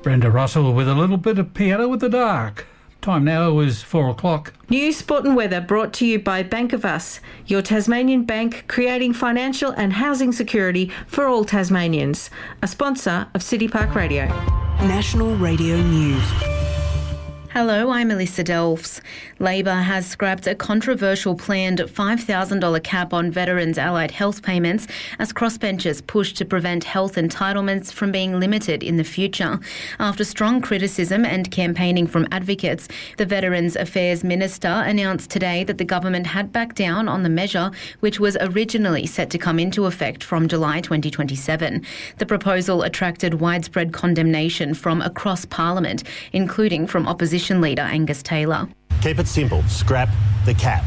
Brenda Russell with a little bit of Piano with the Dark. Time now is 4 o'clock. News, sport and weather brought to you by Bank of Us, your Tasmanian bank creating financial and housing security for all Tasmanians. A sponsor of City Park Radio. National Radio News. Hello, I'm Melissa Delves. Labor has scrapped a controversial planned $5,000 cap on veterans' allied health payments as crossbenchers push to prevent health entitlements from being limited in the future. After strong criticism and campaigning from advocates, the Veterans Affairs Minister announced today that the government had backed down on the measure, which was originally set to come into effect from July 2027. The proposal attracted widespread condemnation from across Parliament, including from opposition leader Angus Taylor. Keep it simple. Scrap the cap.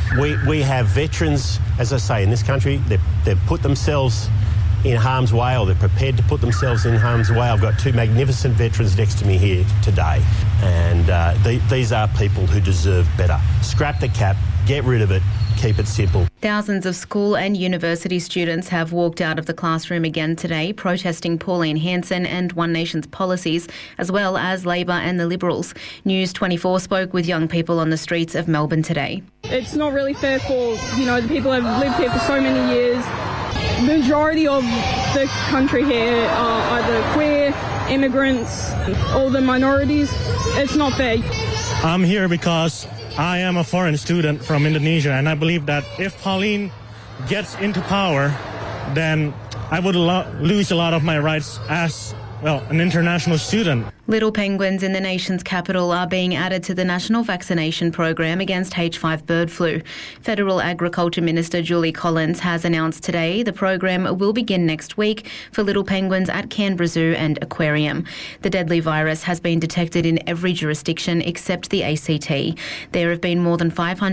We have veterans, as I say, in this country, they've put themselves in harm's way, or they're prepared to put themselves in harm's way. I've got two magnificent veterans next to me here today, and these are people who deserve better. Scrap the cap, get rid of it, keep it simple. Thousands of school and university students have walked out of the classroom again today, protesting Pauline Hanson and One Nation's policies, as well as Labor and the Liberals. News 24 spoke with young people on the streets of Melbourne today. It's not really fair for, the people who have lived here for so many years. The majority of the country here are either queer, immigrants, or the minorities. It's not fair. I'm here because I am a foreign student from Indonesia, and I believe that if Pauline gets into power, then I would lose a lot of my rights as, an international student. Little penguins in the nation's capital are being added to the national vaccination program against H5 bird flu. Federal Agriculture Minister Julie Collins has announced today the program will begin next week for little penguins at Canberra Zoo and Aquarium. The deadly virus has been detected in every jurisdiction except the ACT. There have been more than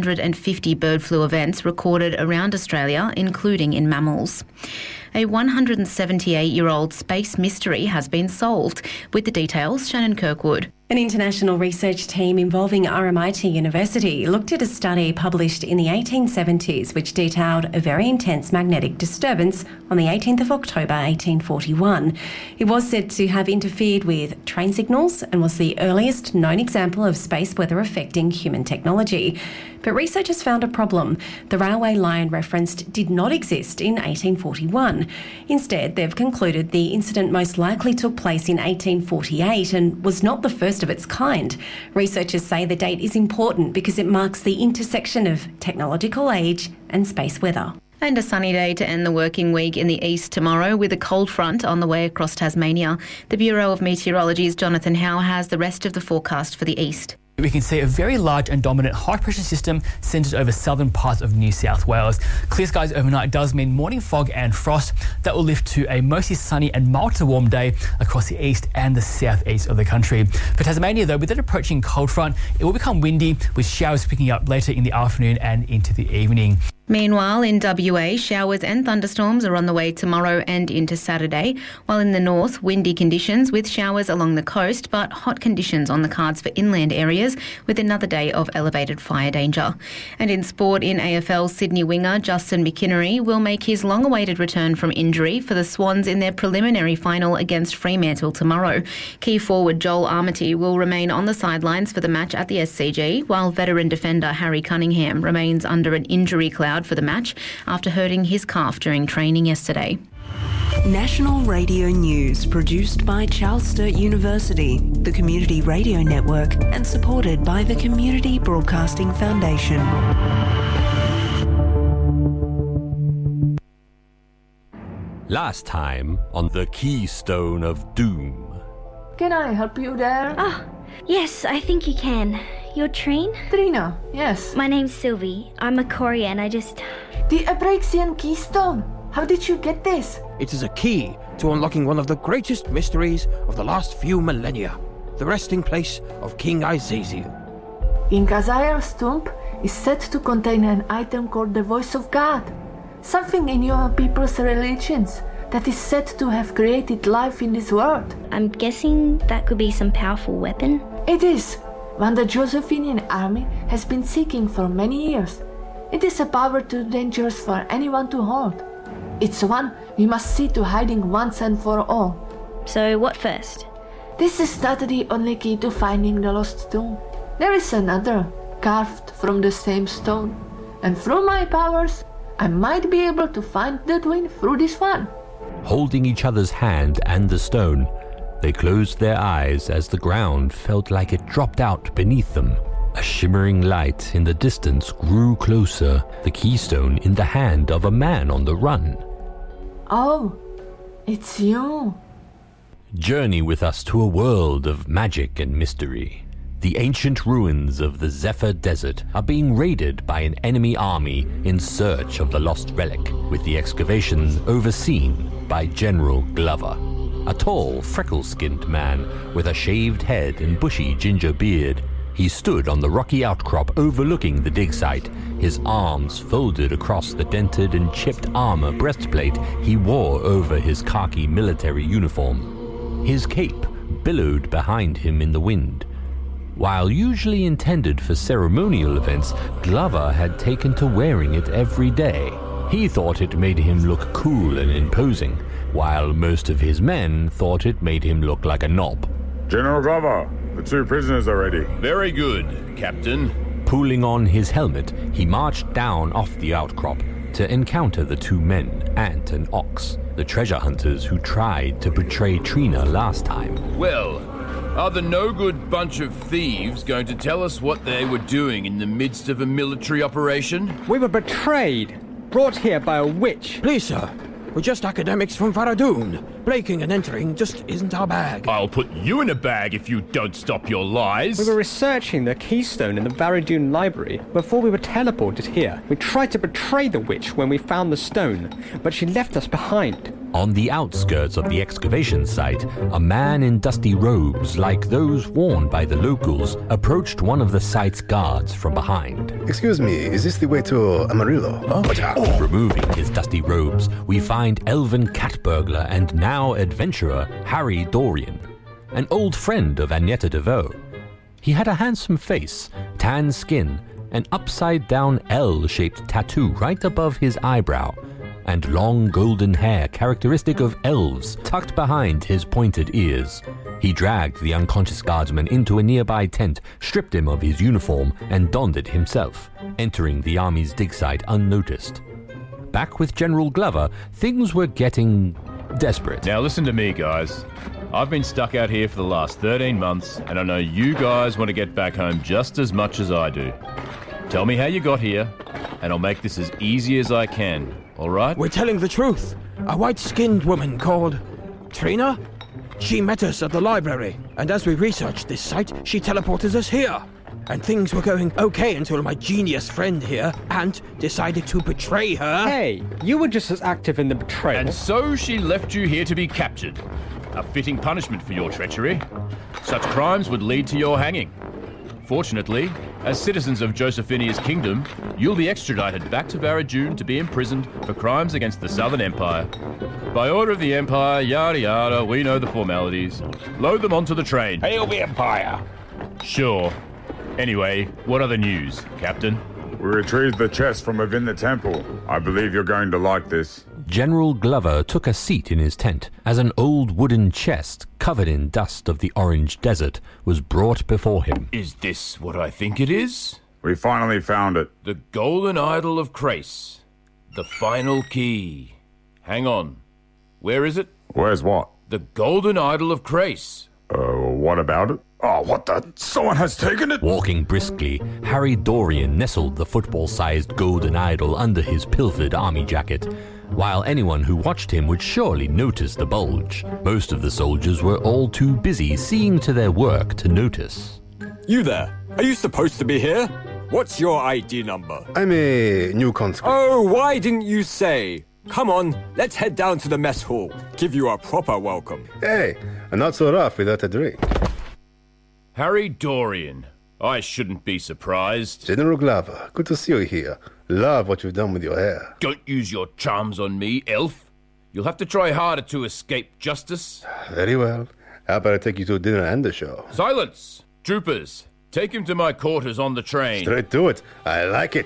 550 bird flu events recorded around Australia, including in mammals. A 178-year-old space mystery has been solved. With the details, Shannon Kirkwood. An international research team involving RMIT University looked at a study published in the 1870s which detailed a very intense magnetic disturbance on the 18th of October 1841. It was said to have interfered with train signals and was the earliest known example of space weather affecting human technology. But researchers found a problem. The railway line referenced did not exist in 1841. Instead, they've concluded the incident most likely took place in 1848 and was not the first of its kind. Researchers say the date is important because it marks the intersection of technological age and space weather. And a sunny day to end the working week in the east tomorrow with a cold front on the way across Tasmania. The Bureau of Meteorology's Jonathan Howe has the rest of the forecast for the east. We can see a very large and dominant high-pressure system centred over southern parts of New South Wales. Clear skies overnight does mean morning fog and frost. That will lift to a mostly sunny and mild to warm day across the east and the southeast of the country. For Tasmania, though, with that approaching cold front, it will become windy, with showers picking up later in the afternoon and into the evening. Meanwhile, in WA, showers and thunderstorms are on the way tomorrow and into Saturday, while in the north, windy conditions with showers along the coast, but hot conditions on the cards for inland areas with another day of elevated fire danger. And in sport, in AFL, Sydney winger Justin McInerney will make his long-awaited return from injury for the Swans in their preliminary final against Fremantle tomorrow. Key forward Joel Armitage will remain on the sidelines for the match at the SCG, while veteran defender Harry Cunningham remains under an injury cloud for the match after hurting his calf during training yesterday. National Radio News, produced by Charles Sturt University, the Community Radio Network, and supported by the Community Broadcasting Foundation. Last time on the Keystone of Doom. Can I help you there? Oh, yes, I think you can. You're Trine? Trina, yes. My name's Sylvie. I'm a Courier and I just... The Abraxian Keystone. How did you get this? It is a key to unlocking one of the greatest mysteries of the last few millennia. The resting place of King Azazel. King Azazel's tomb is said to contain an item called the Voice of God. Something in your people's religions that is said to have created life in this world. I'm guessing that could be some powerful weapon? It is. One the Josephinian army has been seeking for many years. It is a power too dangerous for anyone to hold. It's one we must see to hiding once and for all. So what first? This is not the only key to finding the lost stone. There is another, carved from the same stone. And through my powers, I might be able to find the twin through this one. Holding each other's hand and the stone, they closed their eyes as the ground felt like it dropped out beneath them. A shimmering light in the distance grew closer, the keystone in the hand of a man on the run. Oh, it's you. Journey with us to a world of magic and mystery. The ancient ruins of the Zephyr Desert are being raided by an enemy army in search of the lost relic, with the excavation overseen by General Glover, a tall, freckle-skinned man with a shaved head and bushy ginger beard. He stood on the rocky outcrop overlooking the dig site, his arms folded across the dented and chipped armor breastplate he wore over his khaki military uniform. His cape billowed behind him in the wind. While usually intended for ceremonial events, Glover had taken to wearing it every day. He thought it made him look cool and imposing, while most of his men thought it made him look like a knob. General Glover, the 2 prisoners are ready. Very good, Captain. Pulling on his helmet, he marched down off the outcrop to encounter the 2 men, Ant and Ox, the treasure hunters who tried to betray Trina last time. Well, are the no-good bunch of thieves going to tell us what they were doing in the midst of a military operation? We were betrayed, brought here by a witch. Please, sir. We're just academics from Faradun. Breaking and entering just isn't our bag. I'll put you in a bag if you don't stop your lies. We were researching the keystone in the Faradun library before we were teleported here. We tried to betray the witch when we found the stone, but she left us behind. On the outskirts of the excavation site, a man in dusty robes like those worn by the locals approached one of the site's guards from behind. Excuse me, is this the way to Amarillo? Oh. Removing his dusty robes, we find elven cat burglar and now adventurer Harry Dorian, an old friend of Agneta DeVoe. He had a handsome face, tan skin, an upside-down L-shaped tattoo right above his eyebrow, and long golden hair characteristic of elves tucked behind his pointed ears. He dragged the unconscious guardsman into a nearby tent, stripped him of his uniform, and donned it himself, entering the army's dig site unnoticed. Back with General Glover, things were getting desperate. Now listen to me, guys. I've been stuck out here for the last 13 months, and I know you guys want to get back home just as much as I do. Tell me how you got here, and I'll make this as easy as I can. All right? We're telling the truth. A white-skinned woman called Trina? She met us at the library, and as we researched this site, she teleported us here. And things were going okay until my genius friend here, Ant, decided to betray her. Hey, you were just as active in the betrayal. And so she left you here to be captured. A fitting punishment for your treachery. Such crimes would lead to your hanging. Fortunately, as citizens of Josephinia's kingdom, you'll be extradited back to Faradun to be imprisoned for crimes against the Southern Empire. By order of the Empire, yada yada, we know the formalities. Load them onto the train. Hail the Empire! Sure. Anyway, what other news, Captain? We retrieved the chest from within the temple. I believe you're going to like this. General Glover took a seat in his tent as an old wooden chest covered in dust of the orange desert was brought before him. Is this what I think it is? We finally found it. The Golden Idol of Krace. The final key. Hang on. Where is it? Where's what? The Golden Idol of Krace. What about it? Oh, what the? Someone has taken it? Walking briskly, Harry Dorian nestled the football-sized golden idol under his pilfered army jacket, while anyone who watched him would surely notice the bulge. Most of the soldiers were all too busy seeing to their work to notice. You there? Are you supposed to be here? What's your ID number? I'm a new conscript. Oh, why didn't you say? Come on, let's head down to the mess hall. Give you a proper welcome. Hey, not so rough without a drink. Harry Dorian. I shouldn't be surprised. General Glover, good to see you here. Love what you've done with your hair. Don't use your charms on me, elf. You'll have to try harder to escape justice. Very well. How about I take you to dinner and the show? Silence! Troopers, take him to my quarters on the train. Straight to it. I like it.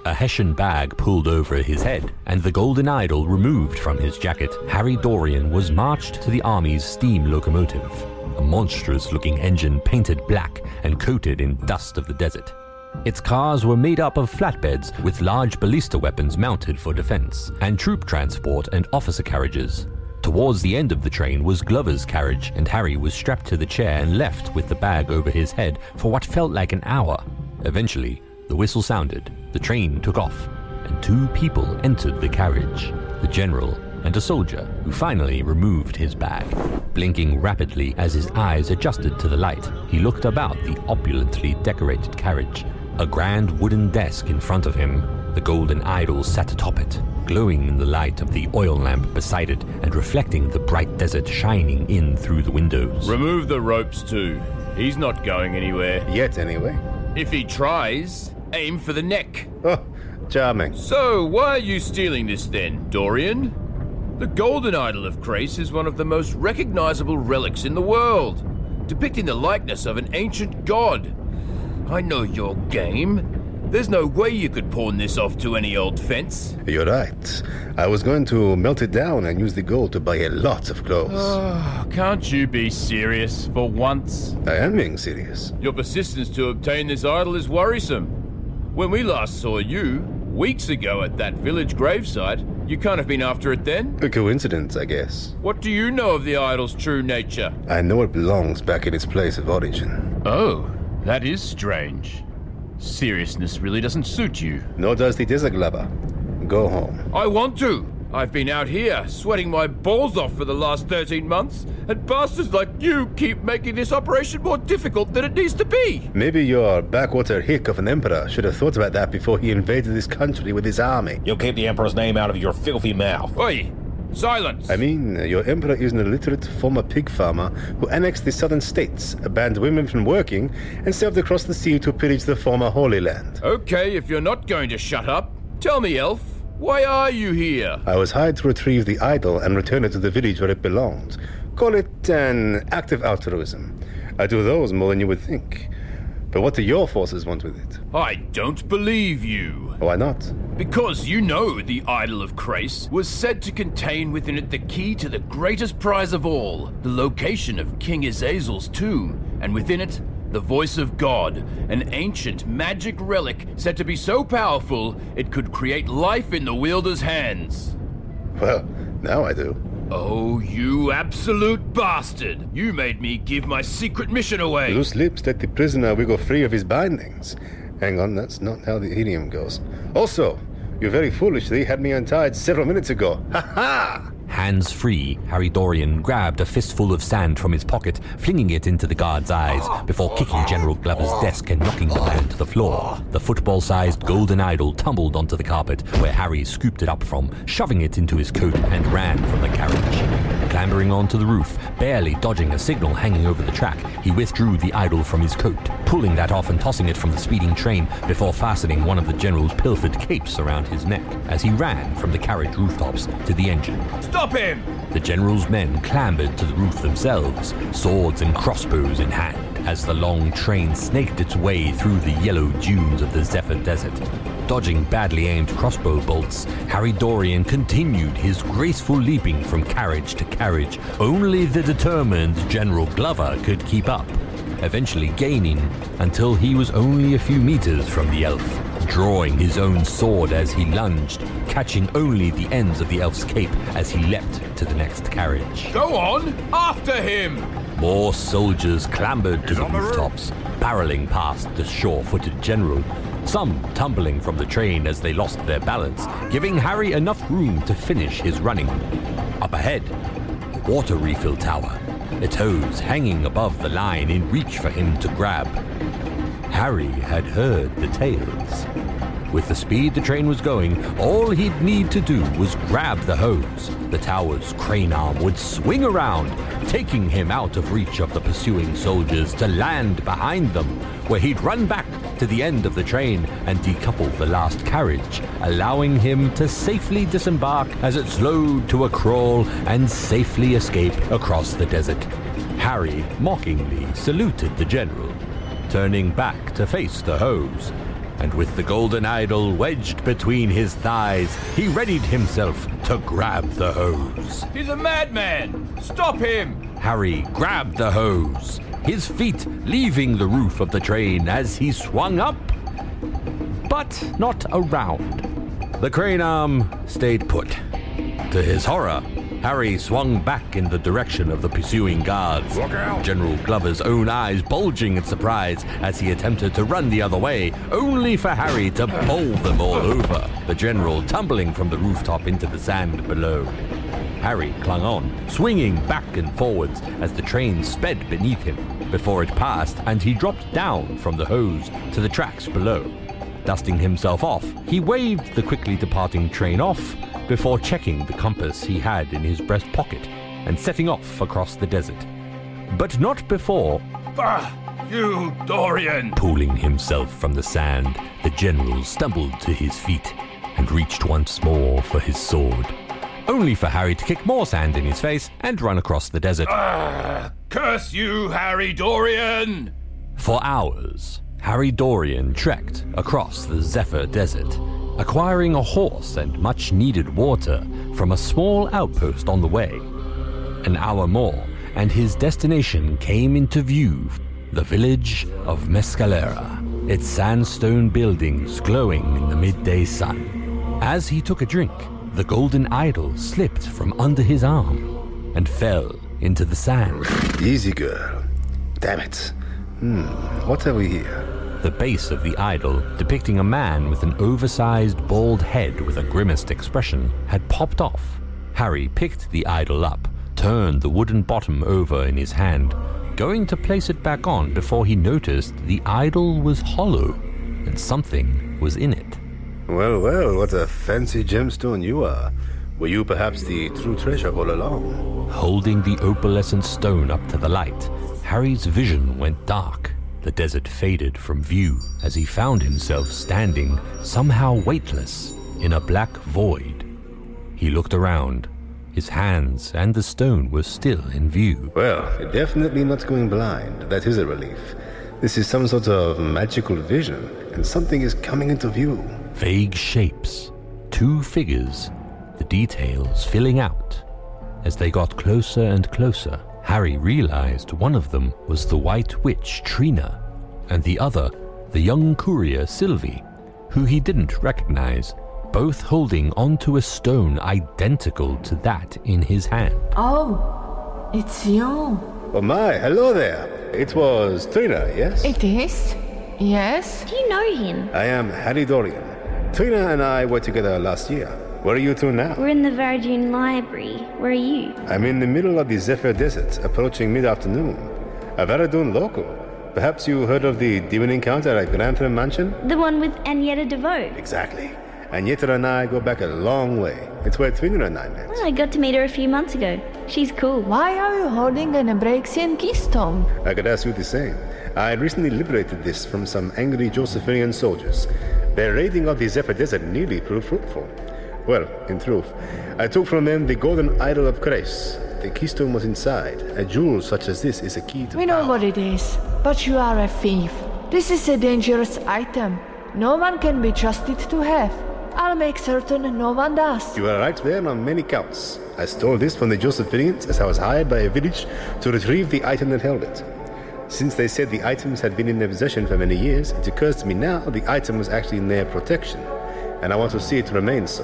A Hessian bag pulled over his head, and the golden idol removed from his jacket, Harry Dorian was marched to the army's steam locomotive, a monstrous-looking engine painted black and coated in dust of the desert. Its cars were made up of flatbeds with large ballista weapons mounted for defense, and troop transport and officer carriages. Towards the end of the train was Glover's carriage, and Harry was strapped to the chair and left with the bag over his head for what felt like an hour. Eventually, the whistle sounded, the train took off, and 2 people entered the carriage, the general and a soldier, who finally removed his bag. Blinking rapidly as his eyes adjusted to the light, he looked about the opulently decorated carriage. A grand wooden desk in front of him, the golden idol sat atop it, glowing in the light of the oil lamp beside it and reflecting the bright desert shining in through the windows. Remove the ropes too. He's not going anywhere. Yet, anyway. If he tries, aim for the neck. Oh, charming. So, why are you stealing this then, Dorian? The golden idol of Crais is one of the most recognizable relics in the world, depicting the likeness of an ancient god. I know your game. There's no way you could pawn this off to any old fence. You're right. I was going to melt it down and use the gold to buy a lot of clothes. Oh, can't you be serious for once? I am being serious. Your persistence to obtain this idol is worrisome. When we last saw you, weeks ago at that village gravesite, you can't have been after it then? A coincidence, I guess. What do you know of the idol's true nature? I know it belongs back in its place of origin. Oh, that is strange. Seriousness really doesn't suit you. Nor does the desert, Glover. Go home. I want to. I've been out here, sweating my balls off for the last 13 months, and bastards like you keep making this operation more difficult than it needs to be. Maybe your backwater hick of an emperor should have thought about that before he invaded this country with his army. You'll keep the emperor's name out of your filthy mouth. Oi! Silence! I mean, your emperor is an illiterate former pig farmer who annexed the southern states, banned women from working, and sailed across the sea to pillage the former Holy Land. Okay, if you're not going to shut up, tell me, Elf, why are you here? I was hired to retrieve the idol and return it to the village where it belonged. Call it an act of altruism. I do those more than you would think. But what do your forces want with it? I don't believe you. Why not? Because you know the Idol of Crais was said to contain within it the key to the greatest prize of all, the location of King Azazel's tomb, and within it, the voice of God, an ancient magic relic said to be so powerful it could create life in the wielder's hands. Well, now I do. Oh, you absolute bastard! You made me give my secret mission away! Loose lips let the prisoner wiggle free of his bindings. Hang on, that's not how the idiom goes. Also, you very foolishly had me untied several minutes ago. Ha ha! Hands free, Harry Dorian grabbed a fistful of sand from his pocket, flinging it into the guard's eyes before kicking General Glover's desk and knocking the man to the floor. The football-sized golden idol tumbled onto the carpet, where Harry scooped it up from, shoving it into his coat and ran from the carriage. Clambering onto the roof, barely dodging a signal hanging over the track, he withdrew the idol from his coat, pulling that off and tossing it from the speeding train before fastening one of the General's pilfered capes around his neck as he ran from the carriage rooftops to the engine. Stop him! The General's men clambered to the roof themselves, swords and crossbows in hand, as the long train snaked its way through the yellow dunes of the Zephyr Desert. Dodging badly aimed crossbow bolts, Harry Dorian continued his graceful leaping from carriage to carriage. Only the determined General Glover could keep up, eventually gaining until he was only a few meters from the elf, drawing his own sword as he lunged, catching only the ends of the elf's cape as he leapt to the next carriage. Go on! After him! More soldiers clambered to the rooftops, barreling past the sure-footed general, some tumbling from the train as they lost their balance, giving Harry enough room to finish his running. Up ahead, the water refill tower, its hose hanging above the line in reach for him to grab. Harry had heard the tales. With the speed the train was going, all he'd need to do was grab the hose. The tower's crane arm would swing around, taking him out of reach of the pursuing soldiers to land behind them, where he'd run back to the end of the train and decouple the last carriage, allowing him to safely disembark as it slowed to a crawl and safely escape across the desert. Harry mockingly saluted the general, turning back to face the hose. and with the golden idol wedged between his thighs, he readied himself to grab the hose. He's a madman! Stop him! Harry grabbed the hose, his feet leaving the roof of the train as he swung up, but not around. The crane arm stayed put. To his horror, Harry swung back in the direction of the pursuing guards. Look out! General Glover's own eyes bulging in surprise as he attempted to run the other way, only for Harry to bowl them all over, the general tumbling from the rooftop into the sand below. Harry clung on, swinging back and forwards as the train sped beneath him before it passed and he dropped down from the hose to the tracks below. Dusting himself off, he waved the quickly departing train off before checking the compass he had in his breast pocket and setting off across the desert. But not before... You, Dorian! Pulling himself from the sand, the general stumbled to his feet and reached once more for his sword, only for Harry to kick more sand in his face and run across the desert. Curse you, Harry Dorian! For hours, Harry Dorian trekked across the Zephyr Desert, acquiring a horse and much-needed water from a small outpost on the way. An hour more, and his destination came into view, the village of Mescalera, its sandstone buildings glowing in the midday sun. As he took a drink, the golden idol slipped from under his arm and fell into the sand. Easy, girl. Damn it. What have we here? The base of the idol, depicting a man with an oversized bald head with a grimaced expression, had popped off. Harry picked the idol up, turned the wooden bottom over in his hand, going to place it back on before he noticed the idol was hollow and something was in it. Well, well, what a fancy gemstone you are. Were you perhaps the true treasure all along? Holding the opalescent stone up to the light, Harry's vision went dark. The desert faded from view as he found himself standing, somehow weightless, in a black void. He looked around. His hands and the stone were still in view. Well, you're definitely not going blind. That is a relief. This is some sort of magical vision, and something is coming into view. Vague shapes, two figures, the details filling out. As they got closer and closer, Harry realized one of them was the White Witch Trina, and the other, the young courier Sylvie, who he didn't recognize, both holding onto a stone identical to that in his hand. Oh, it's you. Oh my, hello there. It was Trina, yes? It is? Yes? Do you know him? I am Harry Dorian. Trina and I were together last year. Where are you two now? We're in the Varadun Library. Where are you? I'm in the middle of the Zephyr Desert, approaching mid-afternoon. A Varadun local. Perhaps you heard of the demon encounter at Grantham Mansion? The one with Agneta DeVoe. Exactly. Agneta and I go back a long way. It's where Trina and I met. Well, I got to meet her a few months ago. She's cool. Why are you holding an Abraxian keystone? I could ask you the same. I recently liberated this from some angry Josephinian soldiers. Their raiding of the Zephyr Desert nearly proved fruitful. Well, in truth, I took from them the golden idol of Grace. The keystone was inside. A jewel such as this is a key to We know what it is, but you are a thief. This is a dangerous item. No one can be trusted to have. I'll make certain no one does. You are right there on many counts. I stole this from the Josephinians as I was hired by a village to retrieve the item that held it. Since they said the items had been in their possession for many years, it occurs to me now the item was actually in their protection, and I want to see it remain so.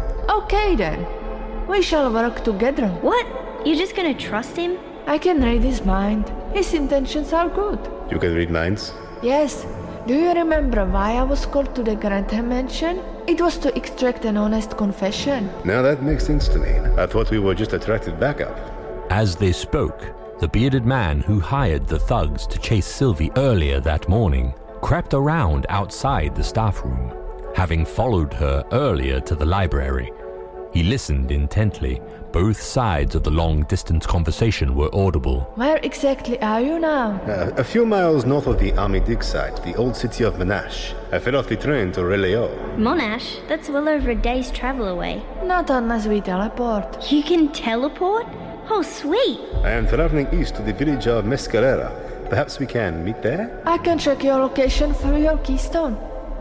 Okay then. We shall work together. What? You're just gonna trust him? I can read his mind. His intentions are good. You can read minds? Yes. Do you remember why I was called to the Grantham Mansion? It was to extract an honest confession. Now that makes sense to me. I thought we were just attracted backup. As they spoke, the bearded man who hired the thugs to chase Sylvie earlier that morning crept around outside the staff room, having followed her earlier to the library. He listened intently. Both sides of the long-distance conversation were audible. Where exactly are you now? A few miles north of the Army dig site, the old city of Monash. I fell off the train to Releo. Monash? That's well over a day's travel away. Not unless we teleport. You can teleport? Oh, sweet. I am traveling east to the village of Mescalera. Perhaps we can meet there? I can check your location through your keystone.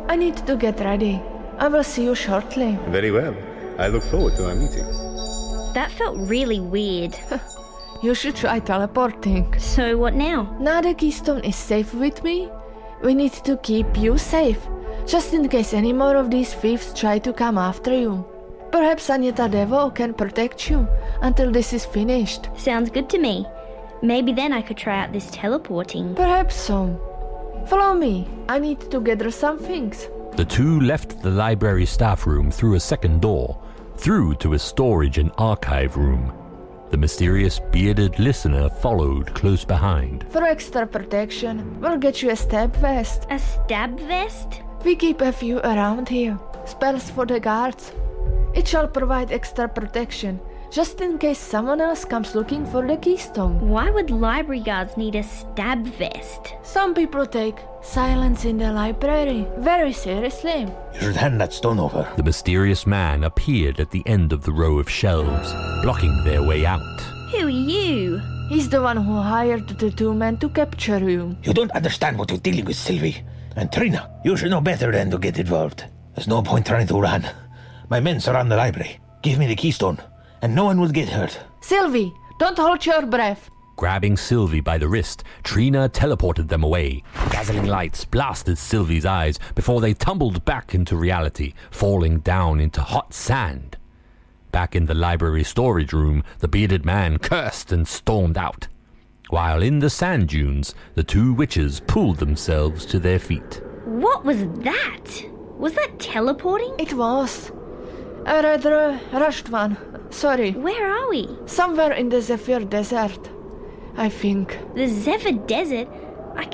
I need to get ready. I will see you shortly. Very well. I look forward to our meeting. That felt really weird. You should try teleporting. So what now? Now the keystone is safe with me. We need to keep you safe, just in case any more of these thieves try to come after you. Perhaps Anyata Devo can protect you until this is finished. Sounds good to me. Maybe then I could try out this teleporting. Perhaps so. Follow me. I need to gather some things. The two left the library staff room through a second door, through to a storage and archive room. The mysterious bearded listener followed close behind. For extra protection, we'll get you a stab vest. A stab vest? We keep a few around here. Spells for the guards. It shall provide extra protection, just in case someone else comes looking for the keystone. Why would library guards need a stab vest? Some people take silence in the library very seriously. You should hand that stone over. The mysterious man appeared at the end of the row of shelves, blocking their way out. Who are you? He's the one who hired the two men to capture you. You don't understand what you're dealing with, Sylvie. And Trina, you should know better than to get involved. There's no point trying to run. My men surround the library. Give me the keystone, and no one will get hurt. Sylvie, don't hold your breath. Grabbing Sylvie by the wrist, Trina teleported them away. Dazzling lights blasted Sylvie's eyes before they tumbled back into reality, falling down into hot sand. Back in the library storage room, the bearded man cursed and stormed out. While in the sand dunes, the two witches pulled themselves to their feet. What was that? Was that teleporting? It was. A rather rushed one. Sorry. Where are we? Somewhere in the Zephyr Desert, I think. The Zephyr Desert? I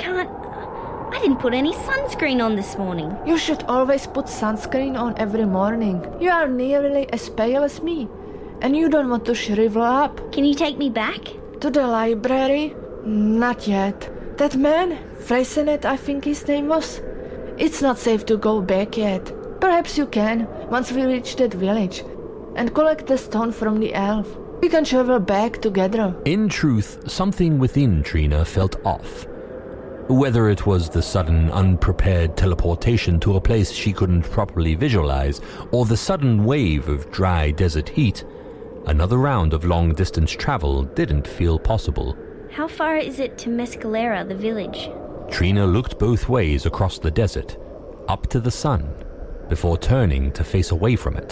didn't put any sunscreen on this morning. You should always put sunscreen on every morning. You are nearly as pale as me, and you don't want to shrivel up. Can you take me back? To the library? Not yet. That man, Freysenet, I think his name was. It's not safe to go back yet. Perhaps you can, once we reach that village, and collect the stone from the elf. We can travel back together. In truth, something within Trina felt off. Whether it was the sudden, unprepared teleportation to a place she couldn't properly visualize, or the sudden wave of dry desert heat, another round of long-distance travel didn't feel possible. How far is it to Mescalera, the village? Trina looked both ways across the desert, up to the sun, before turning to face away from it.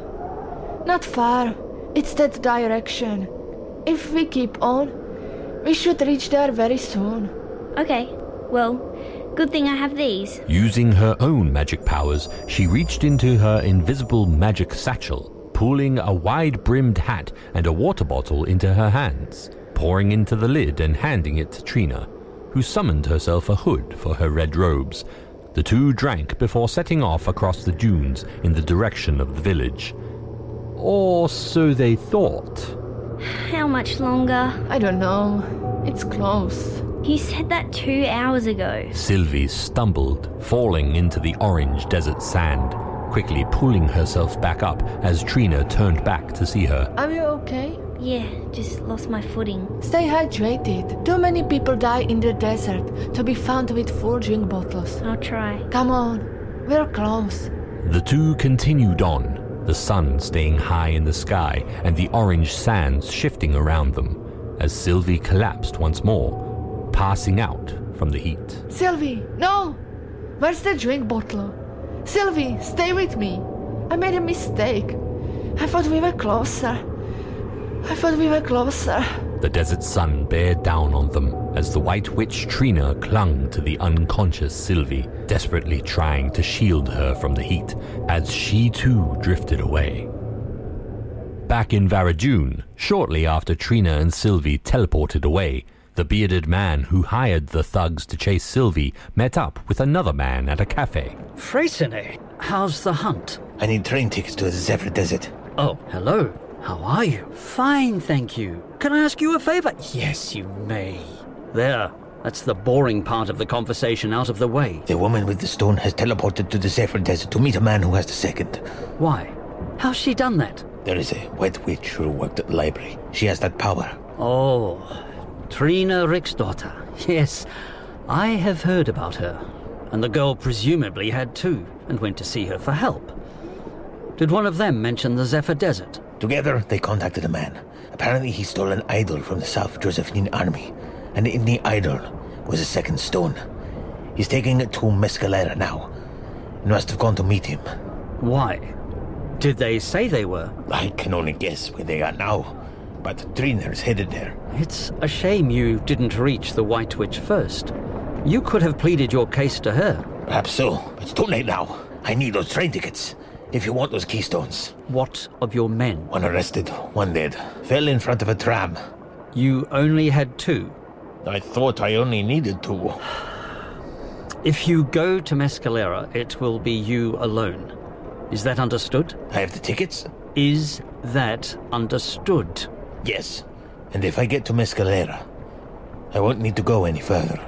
Not far. It's that direction. If we keep on, we should reach there very soon. Okay, well, good thing I have these. Using her own magic powers, she reached into her invisible magic satchel, pulling a wide-brimmed hat and a water bottle into her hands, pouring into the lid and handing it to Trina, who summoned herself a hood for her red robes. The two drank before setting off across the dunes in the direction of the village. Or so they thought. How much longer? I don't know. It's close. You said that 2 hours ago. Sylvie stumbled, falling into the orange desert sand, quickly pulling herself back up as Trina turned back to see her. Are you okay? Yeah, just lost my footing. Stay hydrated. Too many people die in the desert to be found with full drink bottles. I'll try. Come on, we're close. The two continued on, the sun staying high in the sky and the orange sands shifting around them, as Sylvie collapsed once more, passing out from the heat. Sylvie, no! Where's the drink bottle? Sylvie, stay with me. I made a mistake. I thought we were closer. The desert sun bared down on them as the white witch Trina clung to the unconscious Sylvie, desperately trying to shield her from the heat as she too drifted away. Back in Varadune, shortly after Trina and Sylvie teleported away, the bearded man who hired the thugs to chase Sylvie met up with another man at a cafe. Freysenet, how's the hunt? I need train tickets to the Zephyr Desert. Oh, hello. How are you? Fine, thank you. Can I ask you a favor? Yes, you may. There. That's the boring part of the conversation out of the way. The woman with the stone has teleported to the Zephyr Desert to meet a man who has the second. Why? How's she done that? There is a white witch who worked at the library. She has that power. Oh, Trina Rixdottir. Yes, I have heard about her. and the girl presumably had too, and went to see her for help. Did one of them mention the Zephyr Desert? Together, they contacted a man. Apparently, he stole an idol from the South Josephine army, and in the idol was a second stone. He's taking it to Mescalera now. You must have gone to meet him. Why? Did they say they were? I can only guess where they are now, but Trina's headed there. It's a shame you didn't reach the White Witch first. You could have pleaded your case to her. Perhaps so, but it's too late now. I need those train tickets, if you want those keystones. What of your men? One arrested, one dead. Fell in front of a tram. You only had 2? I thought I only needed 2. If you go to Mescalera, it will be you alone. Is that understood? I have the tickets. Is that understood? Yes. And if I get to Mescalera, I won't need to go any further.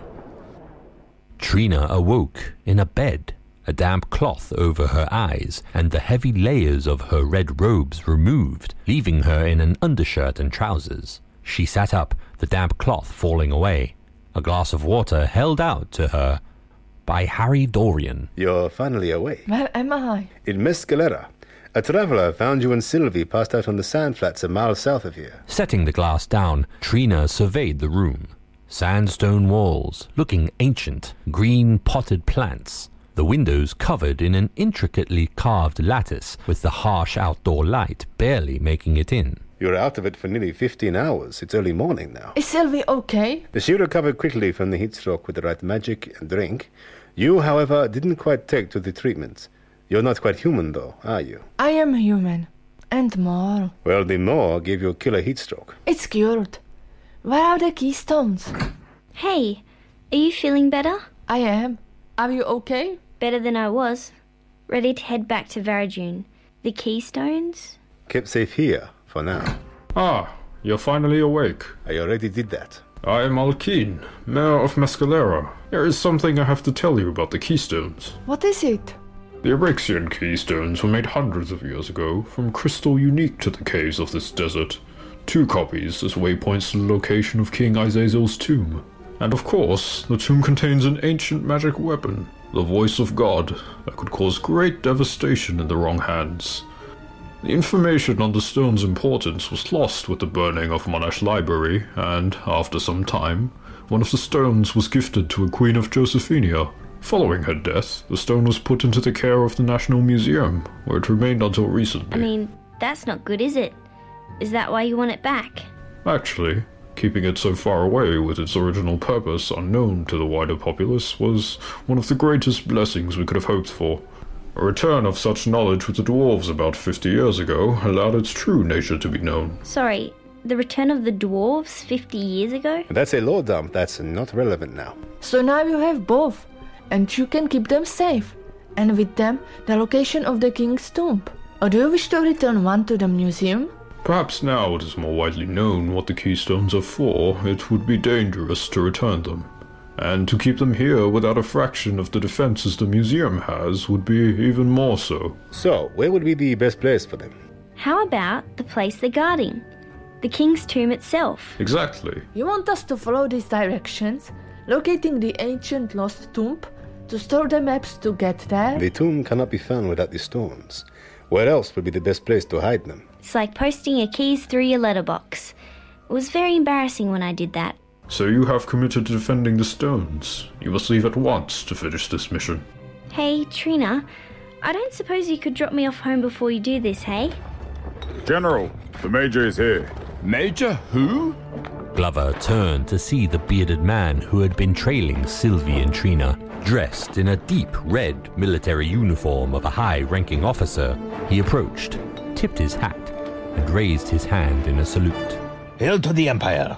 Trina awoke in a bed, a damp cloth over her eyes, and the heavy layers of her red robes removed, leaving her in an undershirt and trousers. She sat up, the damp cloth falling away. A glass of water held out to her by Harry Dorian. You're finally awake. Where am I? In Mescalera. A traveller found you and Sylvie passed out on the sand flats a mile south of here. Setting the glass down, Trina surveyed the room. Sandstone walls, looking ancient, green potted plants. The windows covered in an intricately carved lattice, with the harsh outdoor light barely making it in. You're out of it for nearly 15 hours. It's early morning now. Is Sylvie okay? She recovered quickly from the heat stroke with the right magic and drink. You, however, didn't quite take to the treatment. You're not quite human, though, are you? I am human. And more. Well, the more gave you a killer heat stroke. It's cured. Where are the keystones? Hey, are you feeling better? I am. Are you okay? Better than I was. Ready to head back to Varadune. The keystones? Kept safe here, for now. Ah, you're finally awake. I already did that. I am Alkeen, Mayor of Mescalera. There is something I have to tell you about the keystones. What is it? The Erexian keystones were made hundreds of years ago from crystal unique to the caves of this desert. 2 copies as waypoints to the location of King Azazel's tomb. And of course, the tomb contains an ancient magic weapon, the Voice of God, that could cause great devastation in the wrong hands. The information on the stone's importance was lost with the burning of Monash Library, and, after some time, one of the stones was gifted to a Queen of Josephinia. Following her death, the stone was put into the care of the National Museum, where it remained until recently. I mean, that's not good, is it? Is that why you want it back? Actually, keeping it so far away with its original purpose unknown to the wider populace was one of the greatest blessings we could have hoped for. A return of such knowledge with the dwarves about 50 years ago allowed its true nature to be known. Sorry, the return of the dwarves 50 years ago? That's a law dump. That's not relevant now. So now you have both, and you can keep them safe. And with them, the location of the king's tomb. Or do you wish to return one to the museum? Perhaps now it is more widely known what the keystones are for, it would be dangerous to return them. And to keep them here without a fraction of the defenses the museum has would be even more so. So, where would be the best place for them? How about the place they're guarding? The king's tomb itself. Exactly. You want us to follow these directions, locating the ancient lost tomb, to store the maps to get there? The tomb cannot be found without the stones. Where else would be the best place to hide them? It's like posting your keys through your letterbox. It was very embarrassing when I did that. So you have committed to defending the stones. You must leave at once to finish this mission. Hey, Trina, I don't suppose you could drop me off home before you do this, hey? General, the Major is here. Major who? Glover turned to see the bearded man who had been trailing Sylvie and Trina, dressed in a deep red military uniform of a high-ranking officer. He approached, tipped his hat, and raised his hand in a salute. Hail to the Empire!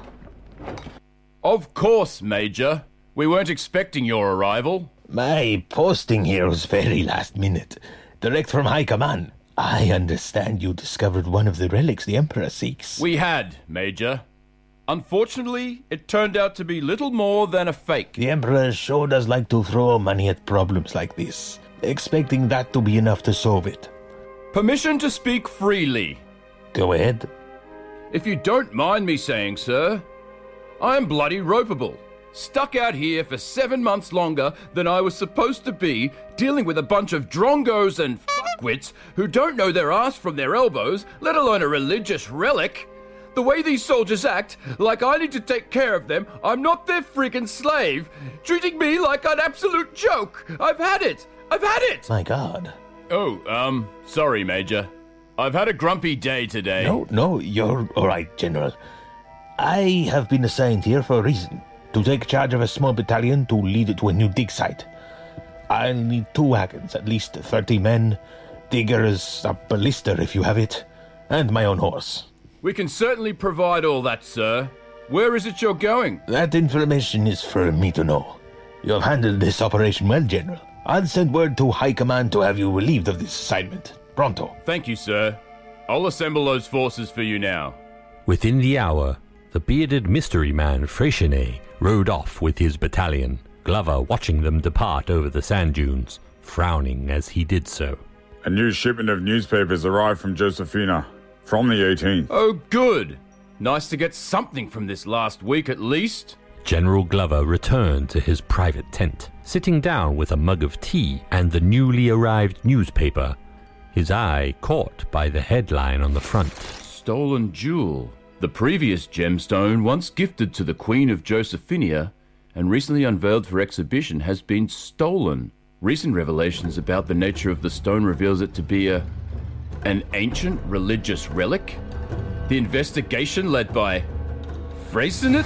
Of course, Major. We weren't expecting your arrival. My posting here was very last minute. Direct from High Command. I understand you discovered one of the relics the Emperor seeks. We had, Major. Unfortunately, it turned out to be little more than a fake. The Emperor sure does like to throw money at problems like this, expecting that to be enough to solve it. Permission to speak freely. Go ahead. If you don't mind me saying, sir, I am bloody ropeable. Stuck out here for 7 months longer than I was supposed to be, dealing with a bunch of drongos and fuckwits who don't know their ass from their elbows, let alone a religious relic. The way these soldiers act, like I need to take care of them, I'm not their friggin' slave, treating me like an absolute joke. I've had it. My God. Oh, sorry, Major. I've had a grumpy day today. No, you're all right, General. I have been assigned here for a reason. To take charge of a small battalion to lead it to a new dig site. I'll need 2 wagons, at least 30 men, diggers, a ballista if you have it, and my own horse. We can certainly provide all that, sir. Where is it you're going? That information is for me to know. You have handled this operation well, General. I'll send word to High Command to have you relieved of this assignment. Pronto. Thank you, sir. I'll assemble those forces for you now. Within the hour, the bearded mystery man Freycinet rode off with his battalion, Glover watching them depart over the sand dunes, frowning as he did so. A new shipment of newspapers arrived from Josephina, from the 18th. Oh, good. Nice to get something from this last week at least. General Glover returned to his private tent, sitting down with a mug of tea and the newly arrived newspaper, his eye caught by the headline on the front. Stolen jewel. The previous gemstone, once gifted to the Queen of Josephinia and recently unveiled for exhibition, has been stolen. Recent revelations about the nature of the stone reveals it to be an ancient religious relic. The investigation led by Freycinet?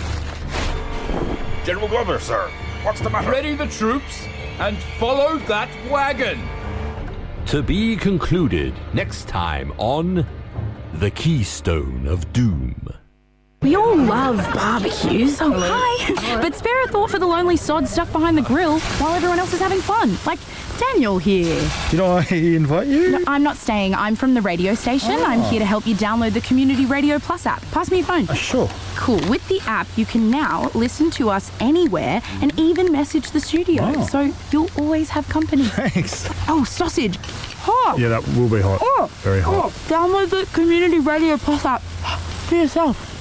General Glover, sir. What's the matter? Ready the troops and follow that wagon. To be concluded next time on The Keystone of Doom. We all love barbecues. Oh, hi. But spare a thought for the lonely sod stuck behind the grill while everyone else is having fun. Like Daniel here. Did I invite you? No, I'm not staying. I'm from the radio station. Oh. I'm here to help you download the Community Radio Plus app. Pass me your phone. Sure. Cool. With the app, you can now listen to us anywhere and even message the studio. Oh. So you'll always have company. Thanks. Oh, sausage. Hot. Yeah, that will be hot. Oh. Very hot. Oh. Download the Community Radio Plus app for yourself.